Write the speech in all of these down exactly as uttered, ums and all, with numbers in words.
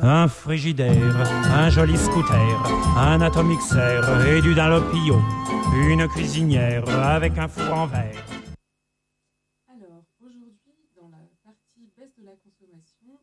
Un frigidaire, un joli scooter, un atomixer et du Dunlopio, une cuisinière avec un four en verre. Alors, aujourd'hui, dans la partie baisse de la consommation...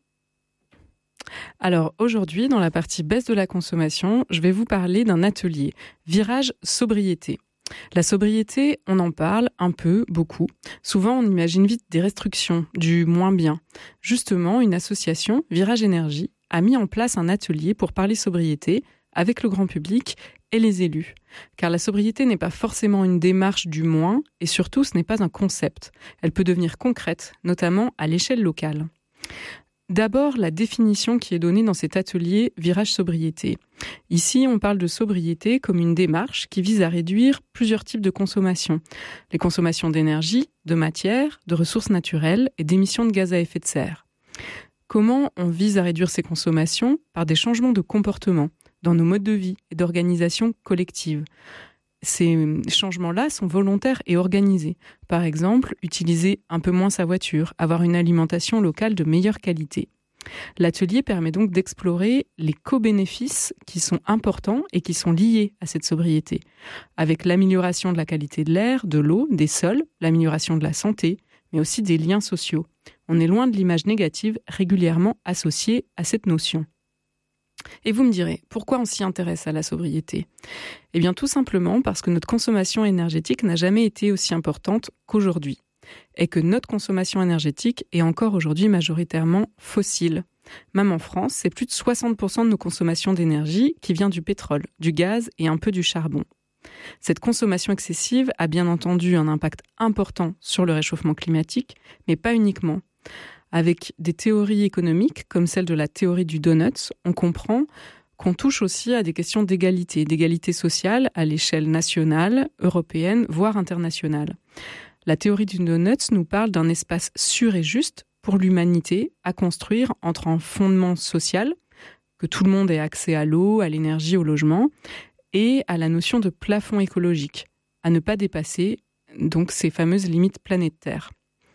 Alors, aujourd'hui, dans la partie baisse de la consommation, je vais vous parler d'un atelier, Virage Sobriété. La sobriété, on en parle un peu, beaucoup. Souvent, on imagine vite des restrictions, du moins bien. Justement, une association, Virage Énergie, a mis en place un atelier pour parler sobriété avec le grand public et les élus. Car la sobriété n'est pas forcément une démarche du moins, et surtout, ce n'est pas un concept. Elle peut devenir concrète, notamment à l'échelle locale. D'abord, la définition qui est donnée dans cet atelier Virage Sobriété. Ici, on parle de sobriété comme une démarche qui vise à réduire plusieurs types de consommation. Les consommations d'énergie, de matière, de ressources naturelles et d'émissions de gaz à effet de serre. Comment on vise à réduire ces consommations ? Par des changements de comportement dans nos modes de vie et d'organisation collective. Ces changements-là sont volontaires et organisés. Par exemple, utiliser un peu moins sa voiture, avoir une alimentation locale de meilleure qualité. L'atelier permet donc d'explorer les co-bénéfices qui sont importants et qui sont liés à cette sobriété, avec l'amélioration de la qualité de l'air, de l'eau, des sols, l'amélioration de la santé, mais aussi des liens sociaux. On est loin de l'image négative régulièrement associée à cette notion. Et vous me direz, pourquoi on s'y intéresse à la sobriété ? Eh bien tout simplement parce que notre consommation énergétique n'a jamais été aussi importante qu'aujourd'hui. Et que notre consommation énergétique est encore aujourd'hui majoritairement fossile. Même en France, c'est plus de soixante pour cent de nos consommations d'énergie qui vient du pétrole, du gaz et un peu du charbon. Cette consommation excessive a bien entendu un impact important sur le réchauffement climatique, mais pas uniquement. Avec des théories économiques, comme celle de la théorie du donut, on comprend qu'on touche aussi à des questions d'égalité, d'égalité sociale à l'échelle nationale, européenne, voire internationale. La théorie du donut nous parle d'un espace sûr et juste pour l'humanité à construire entre un fondement social, que tout le monde ait accès à l'eau, à l'énergie, au logement, et à la notion de plafond écologique, à ne pas dépasser donc ces fameuses limites planétaires.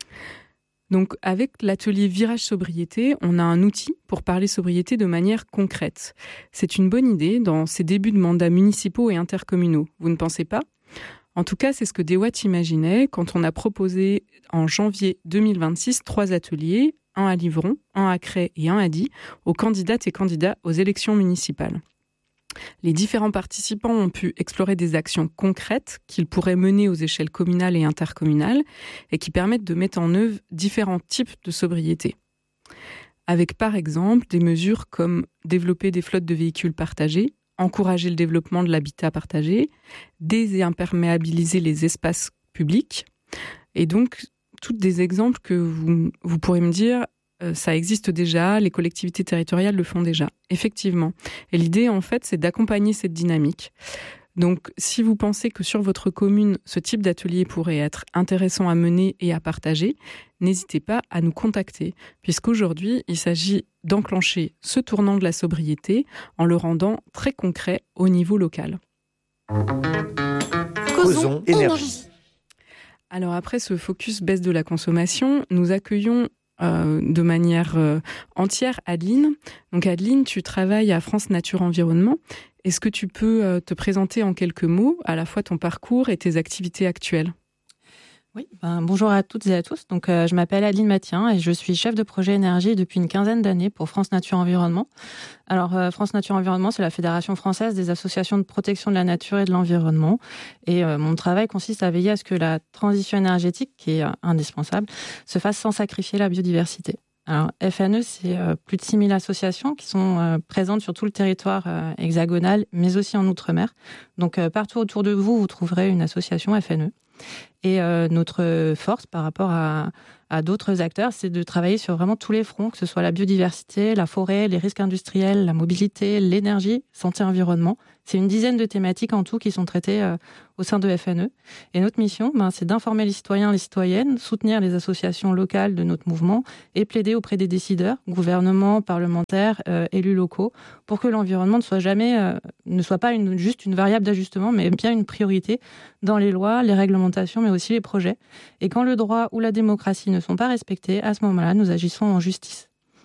Donc, avec l'atelier Virage Sobriété, on a un outil pour parler sobriété de manière concrète. C'est une bonne idée dans ces débuts de mandats municipaux et intercommunaux. Vous ne pensez pas ? En tout cas, c'est ce que DeWatt imaginait quand on a proposé en janvier deux mille vingt-six trois ateliers, un à Livron, un à Cray et un à Die, aux candidates et candidats aux élections municipales. Les différents participants ont pu explorer des actions concrètes qu'ils pourraient mener aux échelles communales et intercommunales et qui permettent de mettre en œuvre différents types de sobriété. Avec par exemple des mesures comme développer des flottes de véhicules partagés, encourager le développement de l'habitat partagé, désimperméabiliser les espaces publics. Et donc, tous des exemples que vous, vous pourrez me dire, ça existe déjà, les collectivités territoriales le font déjà, effectivement. Et l'idée, en fait, c'est d'accompagner cette dynamique. Donc, si vous pensez que sur votre commune, ce type d'atelier pourrait être intéressant à mener et à partager, n'hésitez pas à nous contacter, puisqu'aujourd'hui, il s'agit d'enclencher ce tournant de la sobriété en le rendant très concret au niveau local. Causons énergie. Alors, après ce focus baisse de la consommation, nous accueillons Euh, de manière euh, entière Adeline. Donc Adeline, tu travailles à France Nature Environnement. Est-ce que tu peux euh, te présenter en quelques mots à la fois ton parcours et tes activités actuelles ? Oui, ben, bonjour à toutes et à tous. Donc, euh, je m'appelle Adeline Mathien et je suis chef de projet énergie depuis une quinzaine d'années pour France Nature Environnement. Alors, euh, France Nature Environnement, c'est la Fédération française des associations de protection de la nature et de l'environnement. Et euh, mon travail consiste à veiller à ce que la transition énergétique, qui est euh, indispensable, se fasse sans sacrifier la biodiversité. Alors, F N E, c'est euh, plus de six mille associations qui sont euh, présentes sur tout le territoire euh, hexagonal, mais aussi en Outre-mer. Donc, euh, partout autour de vous, vous trouverez une association F N E. Et euh, notre force par rapport à, à d'autres acteurs, c'est de travailler sur vraiment tous les fronts, que ce soit la biodiversité, la forêt, les risques industriels, la mobilité, l'énergie, santé, environnement. C'est une dizaine de thématiques en tout qui sont traitées euh, au sein de F N E. Et notre mission, ben, c'est d'informer les citoyens et les citoyennes, soutenir les associations locales de notre mouvement et plaider auprès des décideurs, gouvernements, parlementaires, euh, élus locaux, pour que l'environnement ne soit jamais, euh, ne soit pas une, juste une variable d'ajustement, mais bien une priorité dans les lois, les réglementations, mais aussi les projets. Et quand le droit ou la démocratie ne sont pas respectés, à ce moment-là, nous agissons en justice.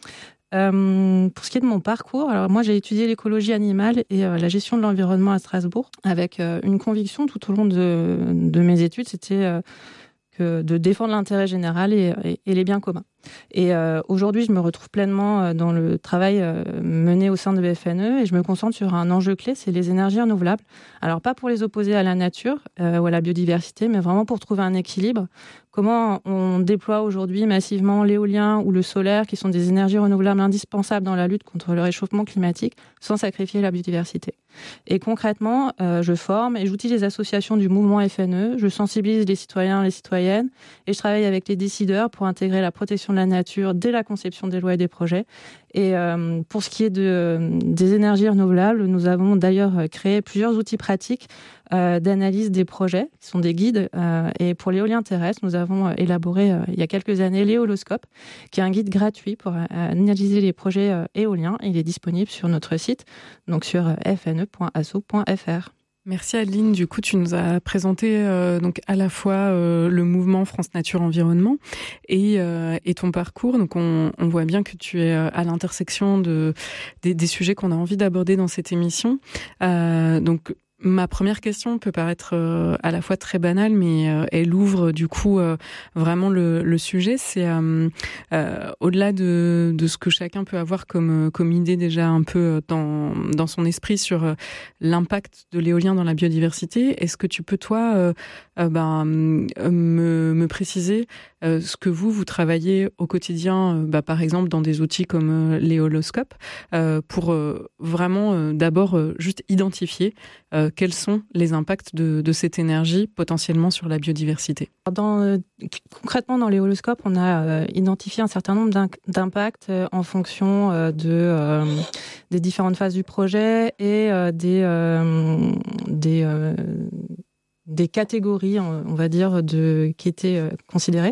Euh, pour ce qui est de mon parcours, alors moi j'ai étudié l'écologie animale et euh, la gestion de l'environnement à Strasbourg, avec euh, une conviction tout au long de, de mes études, c'était euh, que de défendre l'intérêt général et, et, et les biens communs. Et euh, aujourd'hui, je me retrouve pleinement dans le travail euh, mené au sein de B F N E et je me concentre sur un enjeu clé, c'est les énergies renouvelables. Alors pas pour les opposer à la nature euh, ou à la biodiversité, mais vraiment pour trouver un équilibre. Comment on déploie aujourd'hui massivement l'éolien ou le solaire, qui sont des énergies renouvelables indispensables dans la lutte contre le réchauffement climatique, sans sacrifier la biodiversité. Et concrètement, euh, je forme et j'outille les associations du mouvement F N E, je sensibilise les citoyens et les citoyennes et je travaille avec les décideurs pour intégrer la protection de la nature dès la conception des lois et des projets. Et euh, pour ce qui est de, des énergies renouvelables, nous avons d'ailleurs créé plusieurs outils pratiques euh, d'analyse des projets, qui sont des guides. Euh, et pour l'éolien terrestre, nous avons élaboré euh, il y a quelques années l'Éoloscope, qui est un guide gratuit pour euh, analyser les projets euh, éoliens. Il est disponible sur notre site, donc sur f n e point asso point f r. Merci Adeline. Du coup, tu nous as présenté euh, donc à la fois euh, le mouvement France Nature Environnement et, euh, et ton parcours. Donc, on, on voit bien que tu es à l'intersection de des, des sujets qu'on a envie d'aborder dans cette émission. Euh, donc, ma première question peut paraître euh, à la fois très banale, mais euh, elle ouvre du coup euh, vraiment le, le sujet. C'est euh, euh, au-delà de, de ce que chacun peut avoir comme, comme idée déjà un peu dans, dans son esprit sur euh, l'impact de l'éolien dans la biodiversité. Est-ce que tu peux, toi, euh, euh, ben, me, me préciser euh, ce que vous, vous travaillez au quotidien, euh, bah, par exemple dans des outils comme euh, l'Éoloscope, euh, pour euh, vraiment euh, d'abord euh, juste identifier euh, quels sont les impacts de, de cette énergie potentiellement sur la biodiversité? Dans, euh, concrètement, dans l'Éoloscope, on a euh, identifié un certain nombre d'impacts euh, en fonction euh, de, euh, des différentes phases du projet et euh, des, euh, des, euh, des catégories, on va dire, de, qui étaient euh, considérées.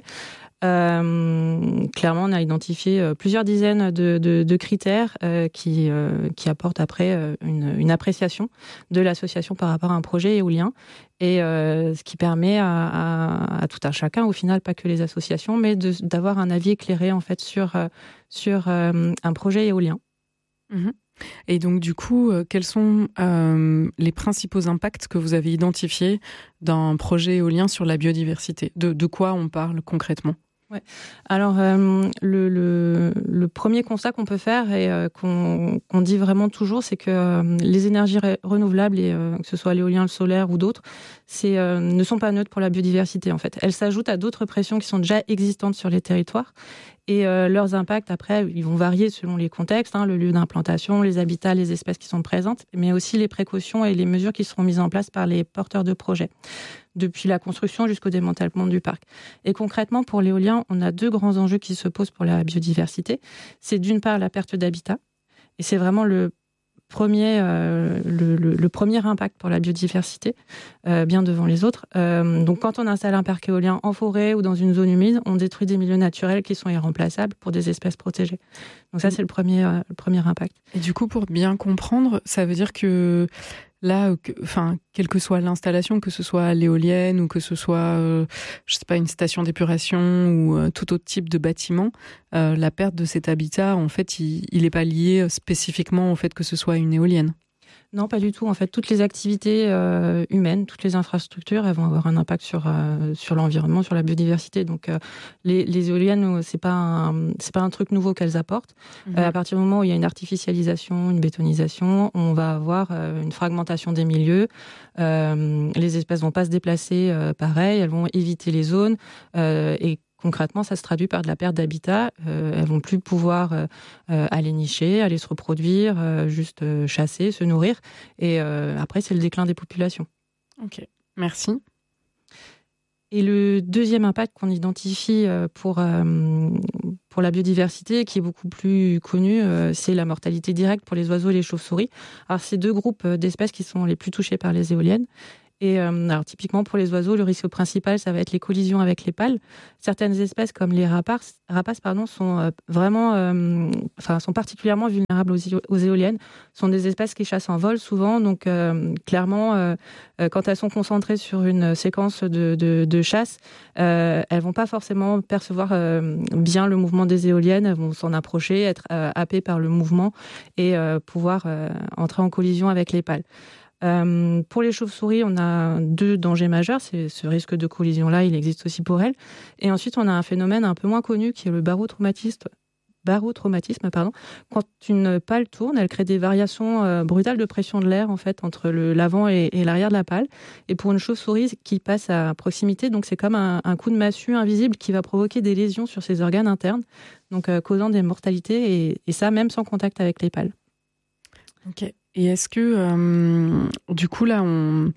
Euh, clairement, on a identifié plusieurs dizaines de, de, de critères euh, qui, euh, qui apportent après euh, une, une appréciation de l'association par rapport à un projet éolien, et euh, ce qui permet à, à, à tout un chacun, au final, pas que les associations, mais de, d'avoir un avis éclairé en fait sur, sur euh, un projet éolien. Mmh. Et donc, du coup, euh, quels sont euh, les principaux impacts que vous avez identifiés d'un projet éolien sur la biodiversité? De, de quoi on parle concrètement? Ouais. Alors, euh, le, le, le premier constat qu'on peut faire et euh, qu'on, qu'on dit vraiment toujours, c'est que euh, les énergies ré- renouvelables, et, euh, que ce soit l'éolien, le solaire ou d'autres, c'est, euh, ne sont pas neutres pour la biodiversité, en fait. Elles s'ajoutent à d'autres pressions qui sont déjà existantes sur les territoires. Et euh, leurs impacts, après, ils vont varier selon les contextes, hein, le lieu d'implantation, les habitats, les espèces qui sont présentes, mais aussi les précautions et les mesures qui seront mises en place par les porteurs de projets, depuis la construction jusqu'au démantèlement du parc. Et concrètement, pour l'éolien, on a deux grands enjeux qui se posent pour la biodiversité. C'est d'une part la perte d'habitat, et c'est vraiment le premier, euh, le, le, le premier impact pour la biodiversité, euh, bien devant les autres. Euh, donc, quand on installe un parc éolien en forêt ou dans une zone humide, on détruit des milieux naturels qui sont irremplaçables pour des espèces protégées. Donc ça, c'est le premier, euh, le premier impact. Et du coup, pour bien comprendre, ça veut dire que là, que, enfin, quelle que soit l'installation, que ce soit l'éolienne ou que ce soit, euh, je sais pas, une station d'épuration ou euh, tout autre type de bâtiment, euh, la perte de cet habitat, en fait, il n'est pas lié spécifiquement au fait que ce soit une éolienne. Non, pas du tout. En fait, toutes les activités euh, humaines, toutes les infrastructures, elles vont avoir un impact sur euh, sur l'environnement, sur la biodiversité. Donc, euh, les, les éoliennes, c'est pas un, c'est pas un truc nouveau qu'elles apportent. Mmh. Euh, à partir du moment où il y a une artificialisation, une bétonisation, on va avoir euh, une fragmentation des milieux. Euh, les espèces vont pas se déplacer euh, pareil. Elles vont éviter les zones euh, et concrètement, ça se traduit par de la perte d'habitat. Euh, elles vont plus pouvoir euh, aller nicher, aller se reproduire, euh, juste euh, chasser, se nourrir. Et euh, après, c'est le déclin des populations. Ok, merci. Et le deuxième impact qu'on identifie pour, euh, pour la biodiversité, qui est beaucoup plus connu, euh, c'est la mortalité directe pour les oiseaux et les chauves-souris. Alors, c'est deux groupes d'espèces qui sont les plus touchés par les éoliennes. Et euh, alors typiquement pour les oiseaux, le risque principal, ça va être les collisions avec les pales. Certaines espèces comme les rapaces, rapaces pardon, sont euh, vraiment, euh, enfin sont particulièrement vulnérables aux, aux éoliennes. Ce sont des espèces qui chassent en vol souvent, donc euh, clairement, euh, euh, quand elles sont concentrées sur une séquence de, de, de chasse, euh, elles vont pas forcément percevoir euh, bien le mouvement des éoliennes. Elles vont s'en approcher, être euh, happées par le mouvement et euh, pouvoir euh, entrer en collision avec les pales. Euh, pour les chauves-souris, on a deux dangers majeurs. C'est ce risque de collision-là, il existe aussi pour elles. Et ensuite, on a un phénomène un peu moins connu qui est le barotraumatisme. barotraumatisme, pardon. Quand une pale tourne, elle crée des variations euh, brutales de pression de l'air en fait entre le, l'avant et, et l'arrière de la pale. Et pour une chauve-souris qui passe à proximité, donc c'est comme un, un coup de massue invisible qui va provoquer des lésions sur ses organes internes, donc euh, causant des mortalités et, et ça même sans contact avec les pales. Ok. Et est-ce que, euh, du coup, là, on,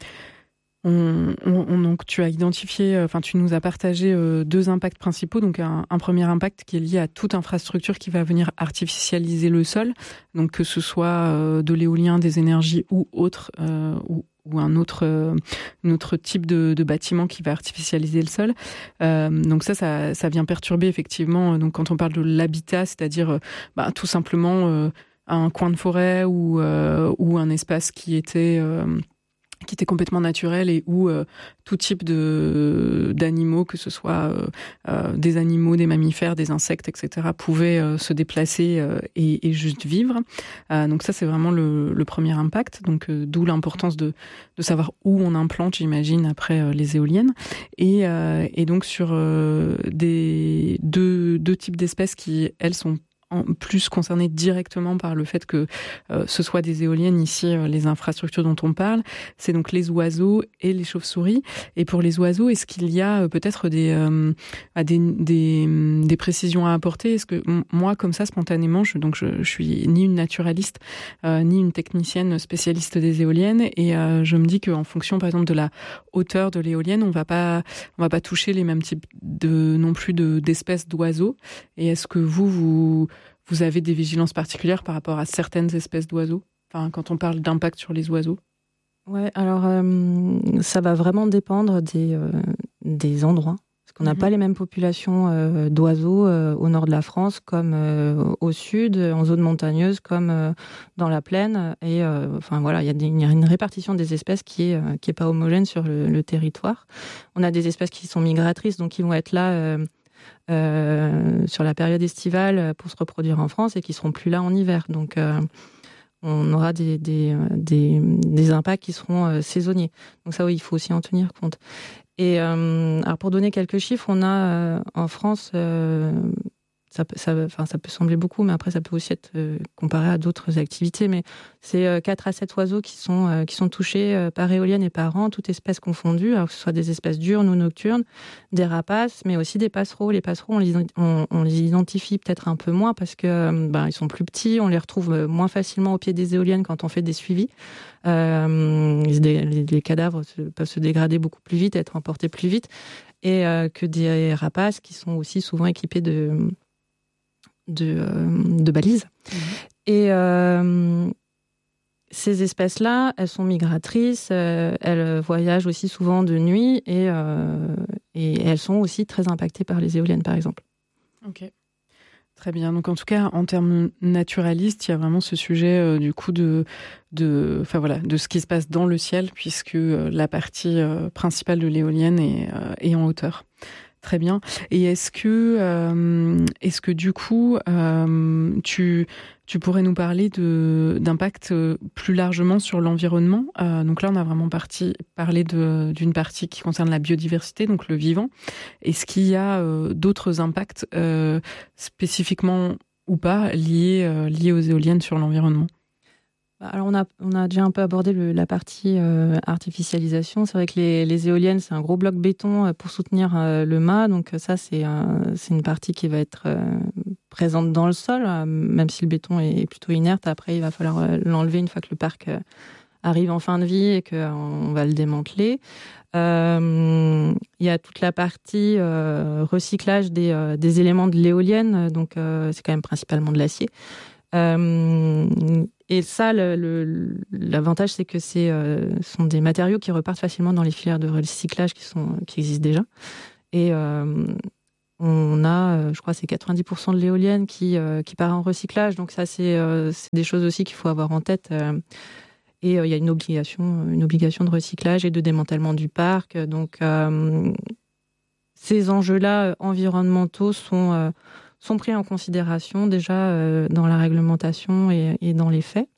on, on, donc tu as identifié, enfin, tu nous as partagé euh, deux impacts principaux. Donc, un, un premier impact qui est lié à toute infrastructure qui va venir artificialiser le sol, donc que ce soit euh, de l'éolien, des énergies ou autre, euh, ou ou un autre, euh, un autre type de, de bâtiment qui va artificialiser le sol. Euh, donc ça, ça, ça vient perturber effectivement. Donc quand on parle de l'habitat, c'est-à-dire euh, bah, tout simplement euh, un coin de forêt ou euh, ou un espace qui était euh, qui était complètement naturel et où euh, tout type de d'animaux, que ce soit euh, euh, des animaux, des mammifères, des insectes, et cetera, pouvaient euh, se déplacer euh, et, et juste vivre. Euh, donc ça, c'est vraiment le, le premier impact. Donc euh, d'où l'importance de de savoir où on implante, j'imagine, après euh, les éoliennes. Et euh, et donc sur euh, des deux deux types d'espèces qui elles sont en plus concernées directement par le fait que euh, ce soit des éoliennes ici, euh, les infrastructures dont on parle, c'est donc les oiseaux et les chauves-souris. Et pour les oiseaux, est-ce qu'il y a euh, peut-être des, euh, des, des, des précisions à apporter ? Est-ce que m- moi, comme ça, spontanément, je, donc je, je suis ni une naturaliste, euh, ni une technicienne spécialiste des éoliennes, et euh, je me dis qu'en fonction, par exemple, de la hauteur de l'éolienne, on va pas, on va pas toucher les mêmes types de, non plus de, d'espèces d'oiseaux. Et est-ce que vous, vous Vous avez des vigilances particulières par rapport à certaines espèces d'oiseaux, enfin, quand on parle d'impact sur les oiseaux ? Ouais, alors euh, ça va vraiment dépendre des, euh, des endroits. Parce qu'on n'a mmh. pas les mêmes populations euh, d'oiseaux euh, au nord de la France comme euh, au sud, en zone montagneuse, comme euh, dans la plaine. Et euh, enfin voilà, il y, y a une répartition des espèces qui est euh, qui est pas homogène sur le, le territoire. On a des espèces qui sont migratrices, donc qui vont être là euh, Euh, sur la période estivale pour se reproduire en France et qui seront plus là en hiver. Donc, euh, on aura des, des, des, des impacts qui seront euh, saisonniers. Donc ça, oui, il faut aussi en tenir compte. Et euh, alors pour donner quelques chiffres, on a euh, en France, euh, ça, ça, enfin, ça peut sembler beaucoup, mais après ça peut aussi être euh, comparé à d'autres activités. Mais c'est euh, quatre à sept oiseaux qui sont, euh, qui sont touchés euh, par éolienne et par an, toutes espèces confondues, alors que ce soit des espèces diurnes ou nocturnes, des rapaces, mais aussi des passereaux. Les passereaux, on les, on, on les identifie peut-être un peu moins parce que euh, ben, ils sont plus petits, on les retrouve moins facilement au pied des éoliennes quand on fait des suivis. Euh, les, les cadavres se, peuvent se dégrader beaucoup plus vite, être emportés plus vite, et euh, que des rapaces qui sont aussi souvent équipés de De, euh, de balises. Mmh. Et euh, ces espèces-là, elles sont migratrices, euh, elles voyagent aussi souvent de nuit et, euh, et elles sont aussi très impactées par les éoliennes, par exemple. Ok, très bien. Donc en tout cas, en termes naturalistes, il y a vraiment ce sujet euh, du coup de, de, enfin voilà, de ce qui se passe dans le ciel, puisque euh, la partie euh, principale de l'éolienne est, euh, est en hauteur. Très bien. Et est-ce que, euh, est-ce que du coup, euh, tu, tu pourrais nous parler de, d'impact plus largement sur l'environnement ? euh, Donc là, on a vraiment parti, parlé de, d'une partie qui concerne la biodiversité, donc le vivant. Est-ce qu'il y a euh, d'autres impacts euh, spécifiquement ou pas liés, euh, liés aux éoliennes sur l'environnement ? Alors on a, on a déjà un peu abordé le, la partie euh, artificialisation. C'est vrai que les, les éoliennes, c'est un gros bloc béton pour soutenir euh, le mât. Donc ça, c'est, un, c'est une partie qui va être euh, présente dans le sol, euh, même si le béton est plutôt inerte. Après, il va falloir euh, l'enlever une fois que le parc euh, arrive en fin de vie et qu'on va le démanteler. Euh, il y a toute la partie euh, recyclage des, euh, des éléments de l'éolienne. Donc euh, c'est quand même principalement de l'acier. Euh, Et ça, le, le, l'avantage, c'est que ce euh, sont des matériaux qui repartent facilement dans les filières de recyclage qui, sont, qui existent déjà. Et euh, on a, je crois, c'est quatre-vingt-dix pour cent de l'éolienne qui, euh, qui part en recyclage. Donc ça, c'est, euh, c'est des choses aussi qu'il faut avoir en tête. Euh, et il euh, y a une obligation, une obligation de recyclage et de démantèlement du parc. Donc euh, ces enjeux-là environnementaux sont, euh, sont pris en considération déjà euh, dans la réglementation et, et dans les faits.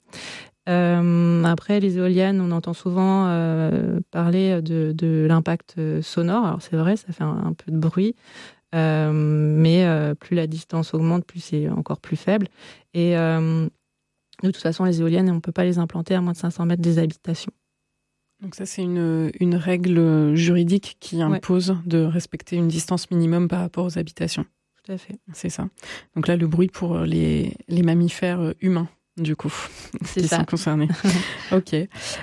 Euh, après, les éoliennes, on entend souvent euh, parler de, de l'impact sonore. Alors c'est vrai, ça fait un, un peu de bruit. Euh, mais euh, plus la distance augmente, plus c'est encore plus faible. Et euh, de toute façon, les éoliennes, on ne peut pas les implanter à moins de cinq cents mètres des habitations. Donc ça, c'est une, une règle juridique qui impose ouais. de respecter une distance minimum par rapport aux habitations. Tout à fait. C'est ça. Donc là, le bruit pour les, les mammifères humains, du coup, c'est qui ça. sont concernés. Ok.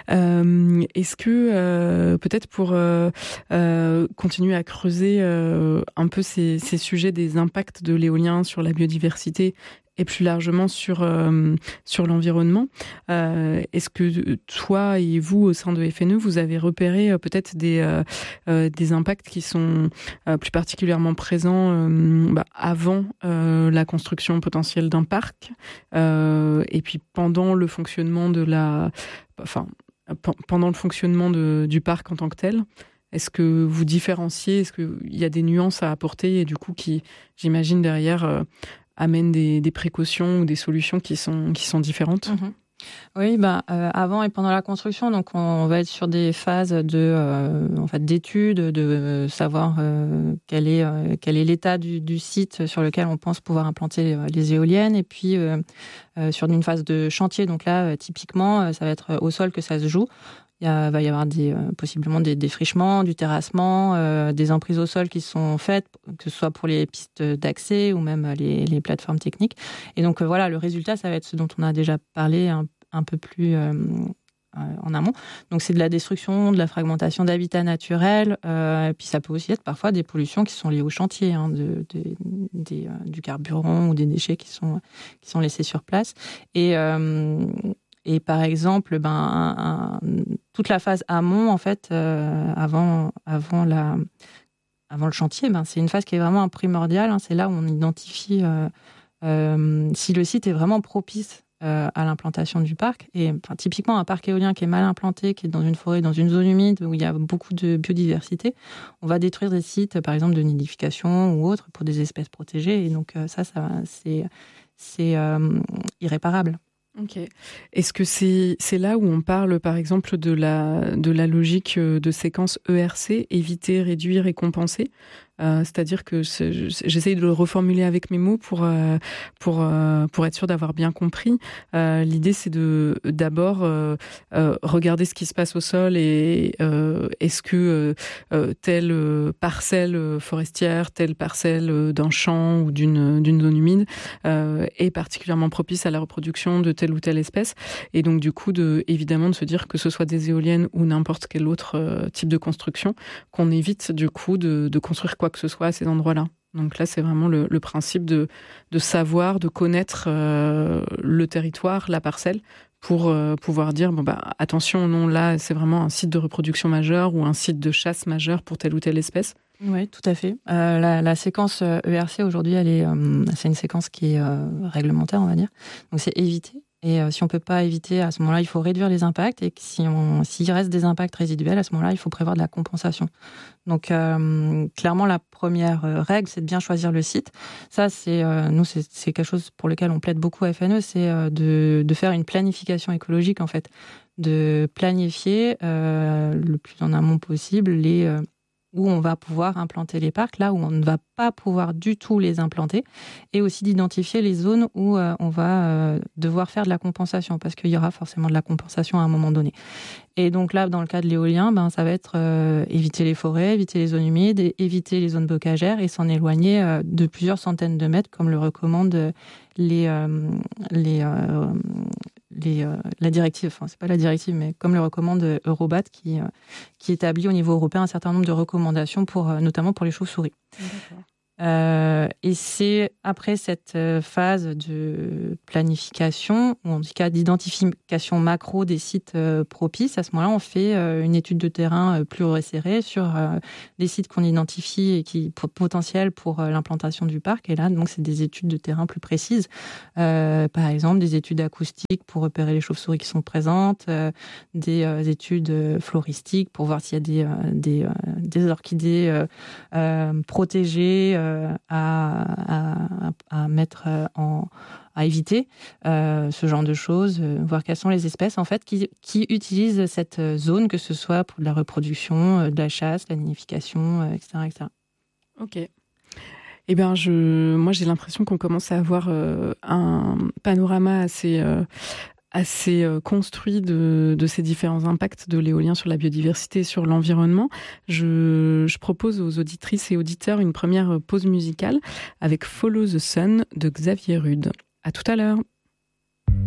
Euh, est-ce que, euh, peut-être pour euh, euh, continuer à creuser euh, un peu ces, ces sujets des impacts de l'éolien sur la biodiversité et plus largement sur, euh, sur l'environnement, euh, est-ce que toi et vous, au sein de F N E, vous avez repéré euh, peut-être des, euh, euh, des impacts qui sont euh, plus particulièrement présents euh, bah, avant euh, la construction potentielle d'un parc euh, et puis pendant le fonctionnement de la... Enfin, p- pendant le fonctionnement de, du parc en tant que tel? Est-ce que vous différenciez? Est-ce qu'il y a des nuances à apporter et du coup qui, j'imagine, derrière... Euh, amènent des, des précautions ou des solutions qui sont, qui sont différentes? Mmh. Oui, bah, euh, avant et pendant la construction, donc on va être sur des phases de, euh, en fait, d'études, de savoir euh, quel est, euh, quel est l'état du, du site sur lequel on pense pouvoir implanter les, les éoliennes, et puis euh, euh, sur une phase de chantier. Donc là, euh, typiquement, euh, ça va être au sol que ça se joue. Il y a, va y avoir des, euh, possiblement des défrichements, du terrassement, euh, des emprises au sol qui sont faites, que ce soit pour les pistes d'accès ou même les, les plateformes techniques. Et donc euh, voilà, le résultat, ça va être ce dont on a déjà parlé un, un peu plus euh, euh, en amont. Donc c'est de la destruction, de la fragmentation d'habitats naturels, euh, et puis ça peut aussi être parfois des pollutions qui sont liées au chantier, hein, de, de, des, euh, du carburant ou des déchets qui sont, qui sont laissés sur place. Et... Euh, Et par exemple, ben, un, un, toute la phase amont, en fait, euh, avant, avant, la, avant le chantier, ben, c'est une phase qui est vraiment primordiale. Hein, c'est là où on identifie euh, euh, si le site est vraiment propice euh, à l'implantation du parc. Et enfin, typiquement, un parc éolien qui est mal implanté, qui est dans une forêt, dans une zone humide, où il y a beaucoup de biodiversité, on va détruire des sites, par exemple, de nidification ou autres, pour des espèces protégées. Et donc ça, ça c'est, c'est euh, irréparable. Ok. Est-ce que c'est, c'est là où on parle, par exemple, de la, de la logique de séquence E R C, éviter, réduire et compenser? Euh, c'est-à-dire que c'est, j'essaye de le reformuler avec mes mots pour euh, pour euh, pour être sûr d'avoir bien compris. Euh, l'idée, c'est de d'abord euh, euh, regarder ce qui se passe au sol et euh, est-ce que euh, telle parcelle forestière, telle parcelle d'un champ ou d'une d'une zone humide euh, est particulièrement propice à la reproduction de telle ou telle espèce. Et donc du coup, de évidemment de se dire que ce soit des éoliennes ou n'importe quel autre euh, type de construction, qu'on évite du coup de, de construire quoi que ce soit à ces endroits-là. Donc là, c'est vraiment le, le principe de, de savoir, de connaître euh, le territoire, la parcelle, pour euh, pouvoir dire, bon, bah, attention, non, là, c'est vraiment un site de reproduction majeur ou un site de chasse majeur pour telle ou telle espèce. Oui, tout à fait. Euh, la, la séquence E R C, aujourd'hui, elle est, euh, c'est une séquence qui est euh, réglementaire, on va dire. Donc, c'est éviter. Et euh, si on ne peut pas éviter, à ce moment-là, il faut réduire les impacts. Et que si on, s'il reste des impacts résiduels, à ce moment-là, il faut prévoir de la compensation. Donc, euh, clairement, la première règle, c'est de bien choisir le site. Ça, c'est euh, nous, c'est, c'est quelque chose pour lequel on plaide beaucoup à F N E, c'est euh, de, de faire une planification écologique, en fait. De planifier euh, le plus en amont possible les... Euh, où on va pouvoir implanter les parcs, là où on ne va pas pouvoir du tout les implanter, et aussi d'identifier les zones où euh, on va euh, devoir faire de la compensation, parce qu'il y aura forcément de la compensation à un moment donné. Et donc là, dans le cas de l'éolien, ben, ça va être euh, éviter les forêts, éviter les zones humides, et éviter les zones bocagères, et s'en éloigner euh, de plusieurs centaines de mètres, comme le recommandent les... Euh, les euh, Les, euh, la directive, enfin c'est pas la directive, mais comme le recommande Eurobat, qui, euh, qui établit au niveau européen un certain nombre de recommandations, pour, euh, notamment pour les chauves-souris. D'accord. Euh, et c'est après cette phase de planification, ou en tout cas d'identification macro des sites euh, propices, à ce moment-là, on fait euh, une étude de terrain euh, plus resserrée sur euh, les sites qu'on identifie et qui sont potentiels pour euh, l'implantation du parc. Et là, donc, c'est des études de terrain plus précises. Euh, par exemple, des études acoustiques pour repérer les chauves-souris qui sont présentes, euh, des euh, études floristiques pour voir s'il y a des, euh, des, euh, des orchidées euh, euh, protégées, euh, À, à, à mettre en, à éviter euh, ce genre de choses, euh, voir quelles sont les espèces en fait qui, qui utilisent cette zone, que ce soit pour de la reproduction, euh, de la chasse, la nidification, euh, et cetera, et cetera. Ok. Eh ben, je, moi, j'ai l'impression qu'on commence à avoir euh, un panorama assez euh, assez construit de, de ces différents impacts de l'éolien sur la biodiversité et sur l'environnement. Je, je propose aux auditrices et auditeurs une première pause musicale avec Follow the Sun de Xavier Rude. À tout à l'heure.